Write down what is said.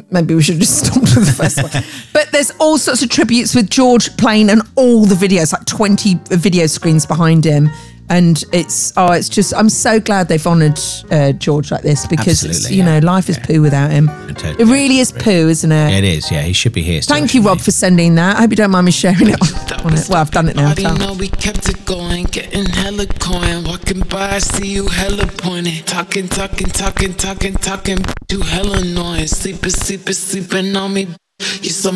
maybe we should have just stopped with the first one. But there's all sorts of tributes with George playing and all the videos, like 20 video screens behind him. And it's just, I'm so glad they've honoured George like this, because it's, life is poo without him. It really is poo, isn't it? It is, yeah. He should be here. Thank you, Rob, for sending that. I hope you don't mind me sharing it on it. Well, I've done it now. We kept it going, getting hella coin. Walking by, I see you hella pointing. Talking. You hella annoying. Sleeping on me. You so